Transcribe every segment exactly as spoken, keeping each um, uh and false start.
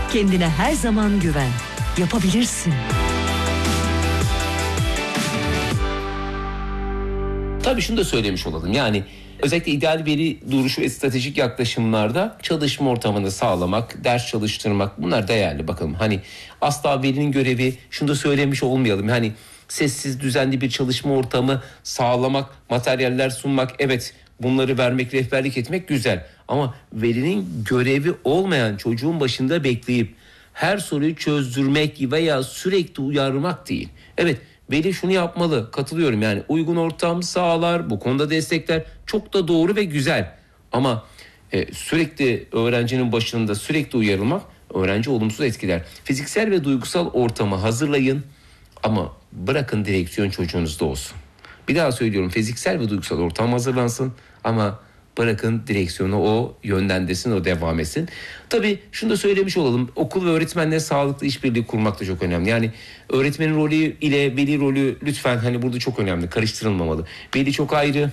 Kendine her zaman güven. Yapabilirsin. Tabii şunu da söylemiş olalım. Yani özellikle ideal veri duruşu ve stratejik yaklaşımlarda çalışma ortamını sağlamak, ders çalıştırmak, bunlar değerli. Bakalım hani asla velinin görevi, şunu da söylemiş olmayalım. Hani sessiz, düzenli bir çalışma ortamı sağlamak, materyaller sunmak, evet bunları vermek, rehberlik etmek güzel. Ama velinin görevi olmayan, çocuğun başında bekleyip her soruyu çözdürmek veya sürekli uyarmak değil. Evet, veli şunu yapmalı, katılıyorum, yani uygun ortam sağlar, bu konuda destekler, çok da doğru ve güzel. Ama e, sürekli öğrencinin başında sürekli uyarılmak öğrenci olumsuz etkiler. Fiziksel ve duygusal ortamı hazırlayın ama bırakın direksiyon çocuğunuzda olsun. Bir daha söylüyorum, fiziksel ve duygusal ortam hazırlansın ama bırakın direksiyonu o yönlendirsin, o devam etsin. Tabii şunu da söylemiş olalım. Okul ve öğretmenle sağlıklı işbirliği kurmak da çok önemli. Yani öğretmenin rolü ile veli rolü lütfen hani burada çok önemli. Karıştırılmamalı. Veli çok ayrı.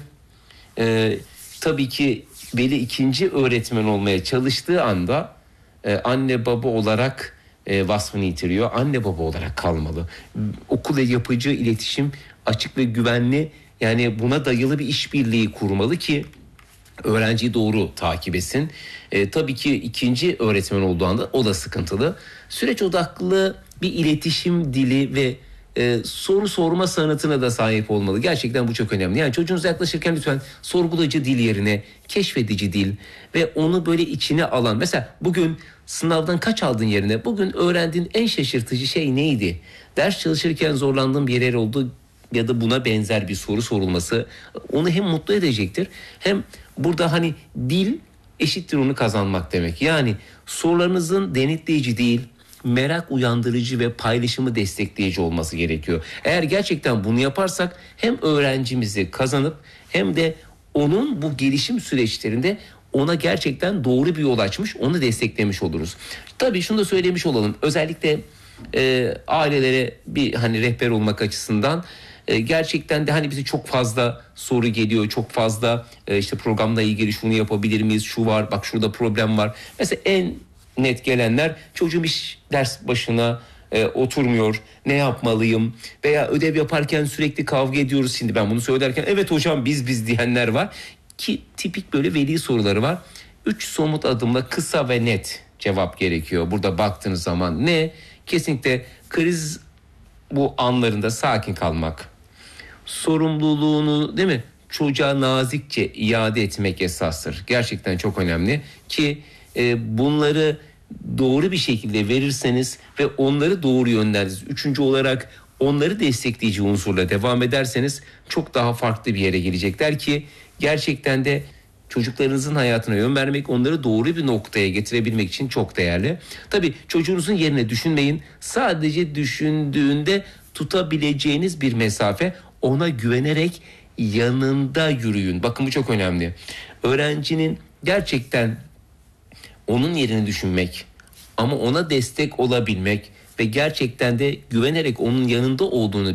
Ee, tabii ki veli ikinci öğretmen olmaya çalıştığı anda e, anne baba olarak e, vasfını yitiriyor. Anne baba olarak kalmalı. Okul ve yapıcı iletişim açık ve güvenli, yani buna dayalı bir işbirliği kurmalı ki öğrenciyi doğru takip etsin. E, tabii ki ikinci öğretmen olduğu anda o da sıkıntılı. Süreç odaklı bir iletişim dili ve e, soru sorma sanatına da sahip olmalı. Gerçekten bu çok önemli. Yani çocuğunuza yaklaşırken lütfen sorgulayıcı dil yerine keşfedici dil ve onu böyle içine alan. Mesela bugün sınavdan kaç aldın yerine bugün öğrendiğin en şaşırtıcı şey neydi? Ders çalışırken zorlandığın bir yer oldu ya da buna benzer bir soru sorulması onu hem mutlu edecektir hem burada hani dil eşittir onu kazanmak demek. Yani sorularınızın denetleyici değil, merak uyandırıcı ve paylaşımı destekleyici olması gerekiyor. Eğer gerçekten bunu yaparsak hem öğrencimizi kazanıp hem de onun bu gelişim süreçlerinde ona gerçekten doğru bir yol açmış, onu desteklemiş oluruz. Tabii şunu da söylemiş olalım. Özellikle e, ailelere bir hani rehber olmak açısından e, gerçekten de hani bize çok fazla soru geliyor, çok fazla e, işte programla ilgili şunu yapabilir miyiz, şu var, bak şurada problem var. Mesela en net gelenler, çocuğum iş ders başına e, oturmuyor, ne yapmalıyım, veya ödev yaparken sürekli kavga ediyoruz. Şimdi ben bunu söylerken evet hocam biz biz diyenler var ki tipik böyle veli soruları var. Üç somut adımla kısa ve net cevap gerekiyor. Burada baktığınız zaman ne? Kesinlikle kriz bu anlarında sakin kalmak, sorumluluğunu değil mi çocuğa nazikçe iade etmek esastır. Gerçekten çok önemli ki e, bunları doğru bir şekilde verirseniz ve onları doğru yönlendirirseniz, üçüncü olarak onları destekleyici unsurla devam ederseniz çok daha farklı bir yere gelecekler ki gerçekten de çocuklarınızın hayatına yön vermek, onları doğru bir noktaya getirebilmek için çok değerli. Tabii çocuğunuzun yerine düşünmeyin. Sadece düşündüğünde tutabileceğiniz bir mesafe, ona güvenerek yanında yürüyün. Bakın bu çok önemli. Öğrencinin gerçekten onun yerini düşünmek ama ona destek olabilmek ve gerçekten de güvenerek onun yanında olduğunu